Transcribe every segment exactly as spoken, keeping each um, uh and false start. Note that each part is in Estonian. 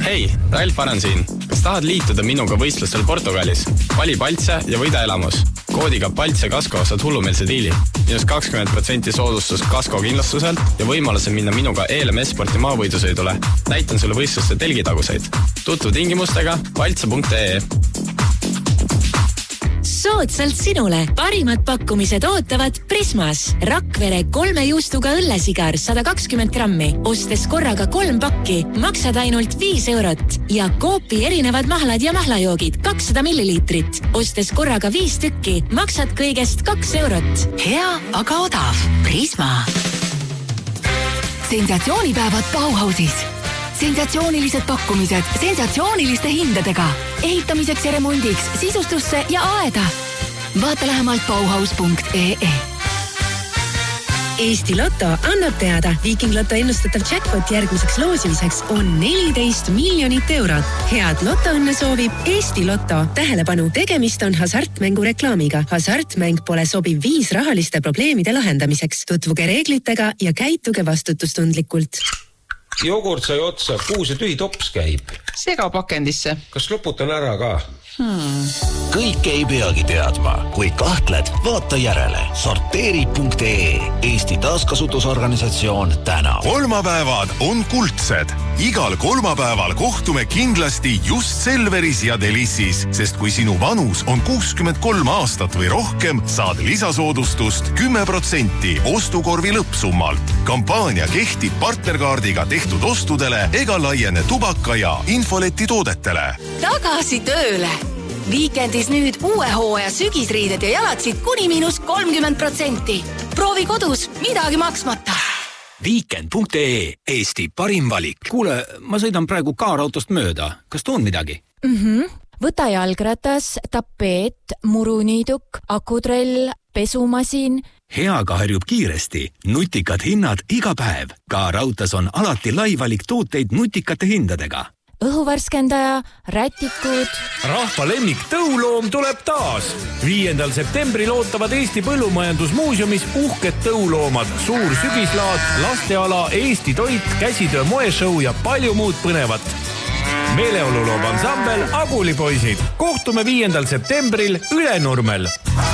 Hei, Ralf Aran siin. Kas tahad liituda minuga võistlustel Portugalis? Vali Paltse ja võida elamus. Koodiga Paltse Kasko saad hullumeelse diili. Minus kakskümmend protsenti soodustus Kasko kindlustuselt ja võimaluse minna minuga E L M S-sporti maavõidusõidule. Näitan sulle võistluste telgitaguseid. Tutvu tingimustega paltse punkt ee. Soodsalt sinule parimad pakkumised ootavad Prismas. Rakvere kolme juustuga õllesigar sada kakskümmend grammi. Ostes korraga kolm pakki, maksad ainult viis eurot. Ja Coopi erinevad mahlad ja mahlajoogid kakssada milliliitrit. Ostes korraga viis tükki, maksad kõigest kaks eurot. Hea, aga odav. Prisma. Sensatsioonipäevad Bauhausis. Sensatsioonilised pakkumised sensatsiooniliste hindadega. Ehitamiseks ja remondiks, sisustusse ja aeda. Vaata lähemalt bauhaus punkt ee. Eesti Lotto annab teada. Viiking Lotto ennustatav jackpot järgmiseks loosimiseks on neliteist miljonit eurot. Head Lotto õnne soovib Eesti Lotto. Tähelepanu, tegemist on hasartmängu reklaamiga. Hasartmäng pole sobiv viis rahaliste probleemide lahendamiseks. Tutvuge reeglitega ja käituge vastutustundlikult. Jogurt sai otsa, kuhu see tühi tops käib? Sega pakendisse. Kas loputan ära ka? Hmm. Kõik ei peagi teadma. Kui kahtled, vaata järele. Sorteeri punkt ee. Eesti taaskasutusorganisatsioon täna. Kolmapäevad on kuldsed. Igal kolmapäeval kohtume kindlasti just Selveris ja Delissis, sest kui sinu vanus on kuuskümmend kolm aastat või rohkem, saad lisasoodustust kümme protsenti ostukorvi lõppsummalt. Kampaania kehtib partnerkaardiga tehtud ostudele ega laiene tubaka ja infoleti toodetele. Tagasi tööle! Viikendis nüüd uue hooaja sügisriided ja jalatsid kuni miinus kolmkümmend protsenti. Proovi kodus, midagi maksmata. Viikend punkt ee. Eesti parim valik. Kuule, ma sõidan praegu kaarautost mööda. Kas tuun midagi? Mhm. Võta jalgratas, tapeet, muruniiduk, akutrell, pesumasin. Heaga harjub kiiresti. Nutikad hinnad iga päev. Kaarautas on alati lai valik tooteid nutikate hindadega. Õhuvärskendaja, rätikud. Rahva lemmik tõuloom tuleb taas. viiendal septembril ootavad Eesti Põllumajandusmuuseumis uhked tõuloomad, suur sügislaad, lasteala, Eesti toit, käsitöö moeshow ja palju muud põnevat. Meeleoluloob ansambel Agulipoisid. Kohtume viiendal septembril Ülenurmel.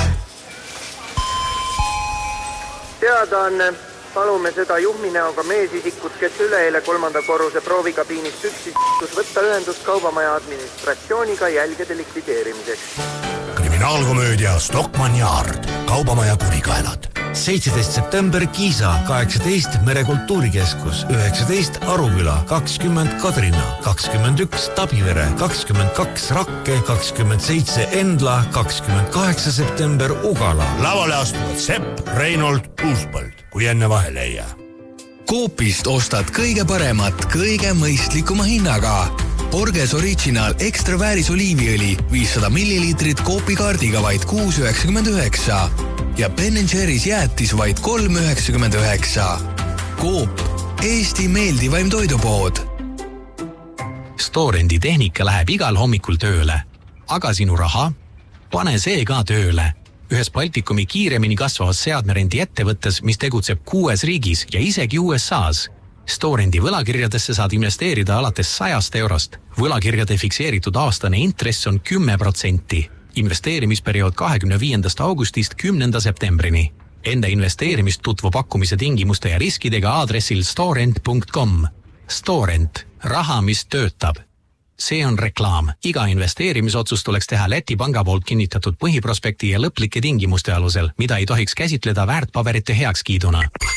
Teadaanne. Palume seda juhminäoga meesisikut, kes üleeile kolmanda korruse proovikabiinist üksis võtta ühendust kaubamaja administratsiooniga jälgede likvideerimiseks. Kriminaalkomöödia Stockmann ja Ard. Kaubamaja kurikaelad. seitseteist september Kiisa, kaheksateist Merekultuurikeskus, üheksateist Aruküla, kakskümmend Kadrina, kakskümmend üks Tabivere, kakskümmend kaks Rakke, kakskümmend seitse Endla, kakskümmend kaheksa september Ugala. Lavale astuvad Sepp, Reinold, Uuspõld, kui enne vahele ei jää. Coopist ostad kõige paremat, kõige mõistlikuma hinnaga. Borges Original Extra Vääris oliiviõli viissada milliliitrit Coopi kaardiga vaid kuus üheksakümmend üheksa ja Ben and Jerry's jäätis vaid kolm üheksakümmend üheksa. Coop, Eesti meeldivaim toidupood. Storendi tehnika läheb igal hommikul tööle. Aga sinu raha? Pane see ka tööle. Ühes Baltikumi kiiremini kasvavas seadmerendi ettevõttes, mis tegutseb kuues riigis ja isegi U S A's. Storendi võlakirjadesse saad investeerida alates sajast eurost. Võlakirjade fikseeritud aastane intress on kümme protsenti. Investeerimisperiood kahekümne viiendast augustist kümnenda septembrini. Enda investeerimist tutvu pakkumise tingimuste ja riskidega aadressil storent punkt com. Storent. Raha, mis töötab. See on reklaam. Iga investeerimisotsus tuleks teha Läti panga poolt kinnitatud põhiprospekti ja lõplike tingimuste alusel, mida ei tohiks käsitleda väärtpaberite heakskiiduna.